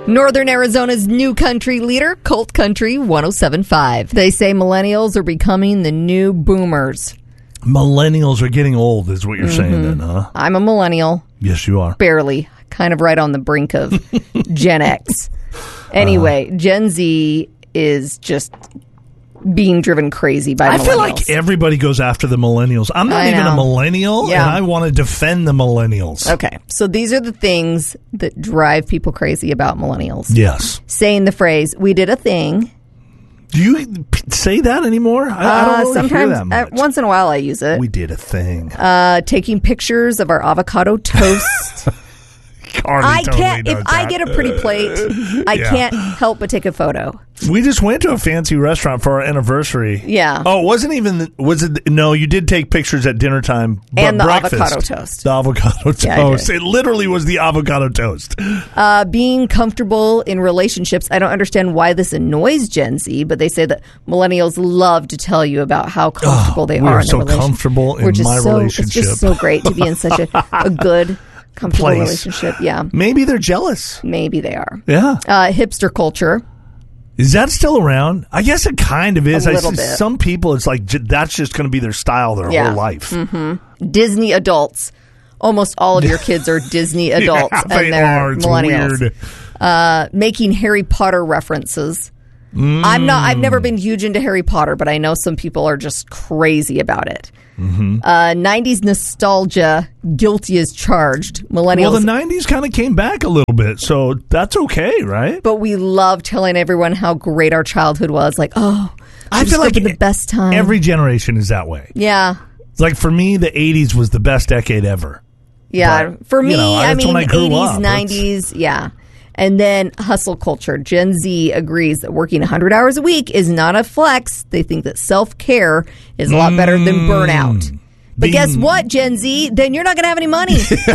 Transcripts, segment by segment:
Northern Arizona's new country leader, Colt Country 107.5. They say millennials are becoming the new boomers. Millennials are getting old, is what you're saying then, huh? I'm a millennial. Yes, you are. Barely. Kind of right on the brink of Gen X. Anyway, Gen Z is just being driven crazy by millennials. I feel like everybody goes after the millennials. I'm not even a millennial, and I want to defend the millennials. Okay, so these are the things that drive people crazy about millennials. Yes. Saying the phrase, "we did a thing." Do you say that anymore? I don't really sometimes, hear that much. Once in a while I use it. We did a thing. Taking pictures of our avocado toast. I can't. If I get a pretty plate, I can't help but take a photo. We just went to a fancy restaurant for our anniversary. Yeah. Oh, it wasn't even. Was it? No, you did take pictures at dinner time. But and the breakfast, avocado toast. The avocado toast. Yeah, it literally was the avocado toast. Being comfortable in relationships. I don't understand why this annoys Gen Z, but they say that millennials love to tell you about how comfortable they are in their relationship. We're so comfortable in my relationship. It's just so great to be in such a good, comfortable relationship. Yeah. Maybe they're jealous. Maybe they are. Yeah. Hipster culture. Is that still around? I guess it kind of is. A little bit. Some people, it's like that's just going to be their style their whole life. Mm-hmm. Disney adults. Almost all of your kids are Disney adults, and they're millennials. Weird. Making Harry Potter references. I've never been huge into Harry Potter, but I know some people are just crazy about it. 90s nostalgia, guilty as charged. Millennials. Well, the 90s kind of came back a little bit, so that's okay, right? But we love telling everyone how great our childhood was. Like, I feel like the best time. Every generation is that way. Yeah. Like for me, the 80s was the best decade ever. Yeah. But, for me, I mean, 80s, 90s, yeah. And then hustle culture. Gen Z agrees that working 100 hours a week is not a flex. They think that self-care is a lot better than burnout. But guess what, Gen Z? Then you're not going to have any money.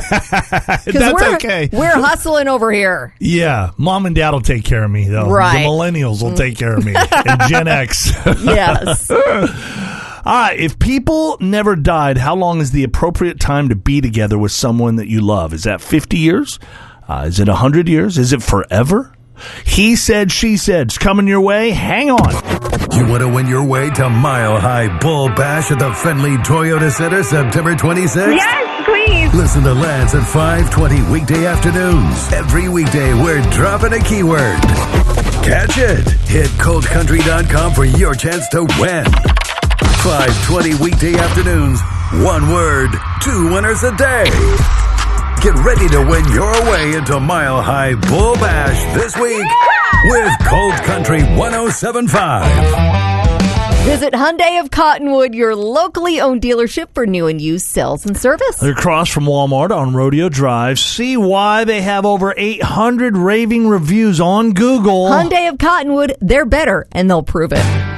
That's okay. We're hustling over here. Yeah. Mom and Dad will take care of me, though. Right. The millennials will take care of me. And Gen X. Yes. All right. If people never died, how long is the appropriate time to be together with someone that you love? Is that 50 years? Is it 100 years? Is it forever? He said, she said. It's coming your way. Hang on. You want to win your way to Mile High Bull Bash at the Fenley Toyota Center September 26th? Yes, please. Listen to Lance at 5:20 weekday afternoons. Every weekday, we're dropping a keyword. Catch it. Hit ColtCountry.com for your chance to win. 5:20 weekday afternoons. One word, 2 winners a day. Get ready to win your way into Mile High Bull Bash this week with Colt Country 107.5. Visit Hyundai of Cottonwood, your locally owned dealership for new and used sales and service. They're across from Walmart on Rodeo Drive. See why they have over 800 raving reviews on Google. Hyundai of Cottonwood, they're better, and they'll prove it.